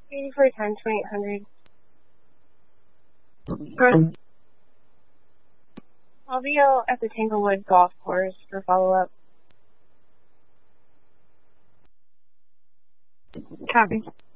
84 times 2800. I'll be out at the Tanglewood Golf Course for follow-up. Copy.